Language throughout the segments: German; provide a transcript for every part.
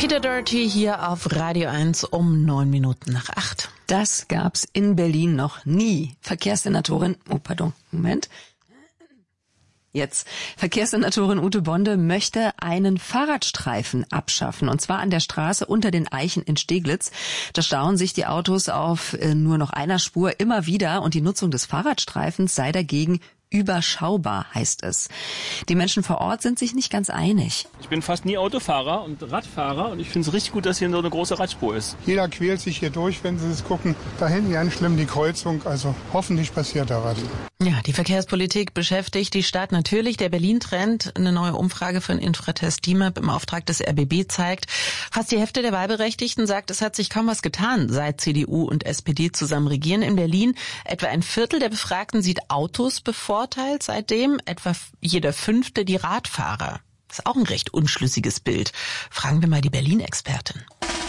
Peter Doherty hier auf Radio 1 um 8:09. Das gab's in Berlin noch nie. Verkehrssenatorin Ute Bonde möchte einen Fahrradstreifen abschaffen. Und zwar an der Straße unter den Eichen in Steglitz. Da stauen sich die Autos auf nur noch einer Spur immer wieder. Und die Nutzung des Fahrradstreifens sei dagegen überschaubar, heißt es. Die Menschen vor Ort sind sich nicht ganz einig. Ich bin fast nie Autofahrer und Radfahrer und ich finde es richtig gut, dass hier so eine große Radspur ist. Jeder quält sich hier durch, wenn Sie es gucken. Da hinten ganz schlimm die Kreuzung, also hoffentlich passiert da was. Ja, die Verkehrspolitik beschäftigt die Stadt natürlich. Der Berlin-Trend, eine neue Umfrage von Infratest DIMAP im Auftrag des RBB zeigt, fast die Hälfte der Wahlberechtigten sagt, es hat sich kaum was getan, seit CDU und SPD zusammen regieren in Berlin. Etwa ein Viertel der Befragten sieht Autos bevorteilt seitdem, etwa jeder Fünfte die Radfahrer. Das ist auch ein recht unschlüssiges Bild. Fragen wir mal die Berlin-Expertin.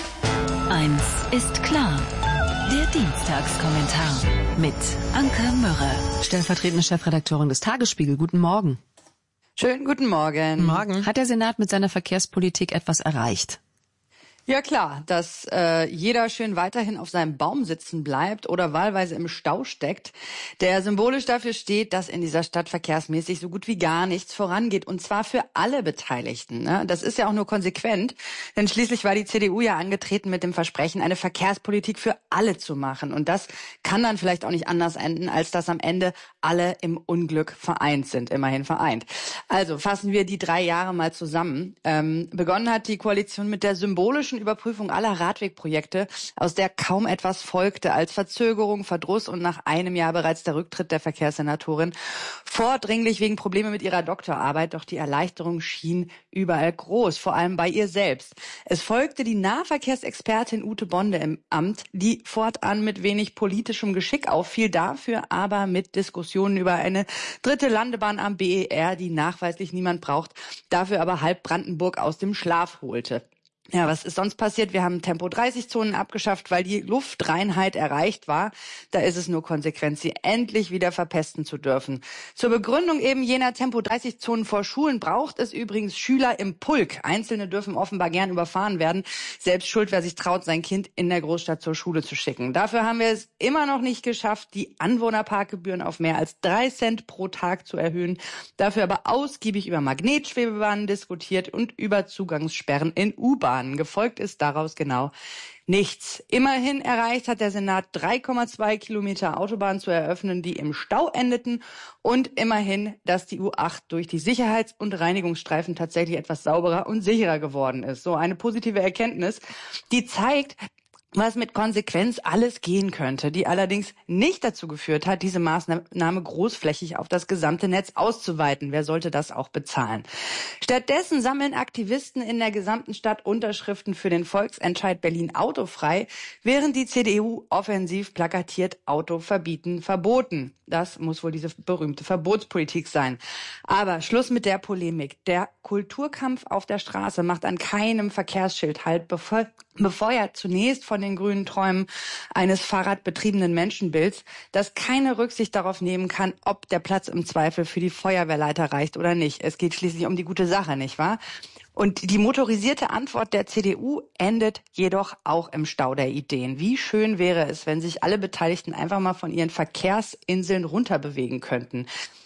Eins ist klar. Der Dienstagskommentar mit Anke Mürre. Stellvertretende Chefredakteurin des Tagesspiegel. Guten Morgen. Schönen guten Morgen. Morgen. Hat der Senat mit seiner Verkehrspolitik etwas erreicht? Ja klar, dass jeder schön weiterhin auf seinem Baum sitzen bleibt oder wahlweise im Stau steckt, der symbolisch dafür steht, dass in dieser Stadt verkehrsmäßig so gut wie gar nichts vorangeht. Und zwar für alle Beteiligten. Ne? Das ist ja auch nur konsequent, denn schließlich war die CDU ja angetreten mit dem Versprechen, eine Verkehrspolitik für alle zu machen. Und das kann dann vielleicht auch nicht anders enden, als dass am Ende alle im Unglück vereint sind, immerhin vereint. Also fassen wir die 3 Jahre mal zusammen. Begonnen hat die Koalition mit der symbolischen Überprüfung aller Radwegprojekte, aus der kaum etwas folgte, als Verzögerung, Verdruss und nach einem Jahr bereits der Rücktritt der Verkehrssenatorin. Vordringlich wegen Probleme mit ihrer Doktorarbeit, doch die Erleichterung schien überall groß, vor allem bei ihr selbst. Es folgte die Nahverkehrsexpertin Ute Bonde im Amt, die fortan mit wenig politischem Geschick auffiel, dafür aber mit Diskussionen über eine 3. Landebahn am BER, die nachweislich niemand braucht, dafür aber halb Brandenburg aus dem Schlaf holte. Ja, was ist sonst passiert? Wir haben Tempo-30-Zonen abgeschafft, weil die Luftreinheit erreicht war. Da ist es nur konsequent, sie endlich wieder verpesten zu dürfen. Zur Begründung eben jener Tempo-30-Zonen vor Schulen braucht es übrigens Schüler im Pulk. Einzelne dürfen offenbar gern überfahren werden. Selbst schuld, wer sich traut, sein Kind in der Großstadt zur Schule zu schicken. Dafür haben wir es immer noch nicht geschafft, die Anwohnerparkgebühren auf mehr als 3 Cent pro Tag zu erhöhen. Dafür aber ausgiebig über Magnetschwebebahnen diskutiert und über Zugangssperren in U-Bahnen. Gefolgt ist daraus genau nichts. Immerhin erreicht hat der Senat 3,2 Kilometer Autobahn zu eröffnen, die im Stau endeten. Und immerhin, dass die U8 durch die Sicherheits- und Reinigungsstreifen tatsächlich etwas sauberer und sicherer geworden ist. So eine positive Erkenntnis, die zeigt, was mit Konsequenz alles gehen könnte, die allerdings nicht dazu geführt hat, diese Maßnahme großflächig auf das gesamte Netz auszuweiten. Wer sollte das auch bezahlen? Stattdessen sammeln Aktivisten in der gesamten Stadt Unterschriften für den Volksentscheid Berlin autofrei, während die CDU offensiv plakatiert Auto verbieten, verboten. Das muss wohl diese berühmte Verbotspolitik sein. Aber Schluss mit der Polemik. Der Kulturkampf auf der Straße macht an keinem Verkehrsschild halt, befeuert zunächst von den grünen Träumen eines fahrradbetriebenen Menschenbilds, das keine Rücksicht darauf nehmen kann, ob der Platz im Zweifel für die Feuerwehrleiter reicht oder nicht. Es geht schließlich um die gute Sache, nicht wahr? Und die motorisierte Antwort der CDU endet jedoch auch im Stau der Ideen. Wie schön wäre es, wenn sich alle Beteiligten einfach mal von ihren Verkehrsinseln runterbewegen könnten.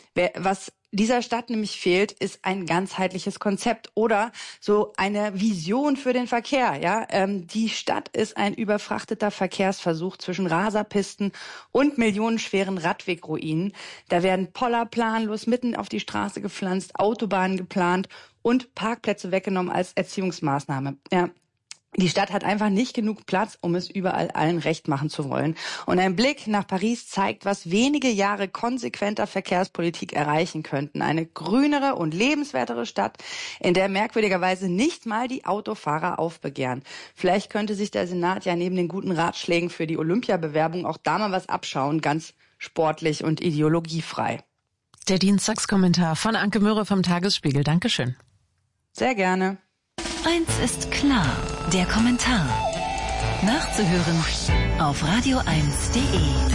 Was dieser Stadt nämlich fehlt, ist ein ganzheitliches Konzept oder so eine Vision für den Verkehr. Ja, die Stadt ist ein überfrachteter Verkehrsversuch zwischen Raserpisten und millionenschweren Radwegruinen. Da werden Poller planlos mitten auf die Straße gepflanzt, Autobahnen geplant und Parkplätze weggenommen als Erziehungsmaßnahme. Ja. Die Stadt hat einfach nicht genug Platz, um es überall allen recht machen zu wollen. Und ein Blick nach Paris zeigt, was wenige Jahre konsequenter Verkehrspolitik erreichen könnten. Eine grünere und lebenswertere Stadt, in der merkwürdigerweise nicht mal die Autofahrer aufbegehren. Vielleicht könnte sich der Senat ja neben den guten Ratschlägen für die Olympiabewerbung auch da mal was abschauen, ganz sportlich und ideologiefrei. Der Dienstagskommentar von Anke Mürre vom Tagesspiegel. Dankeschön. Sehr gerne. Eins ist klar, der Kommentar. Nachzuhören auf radio1.de.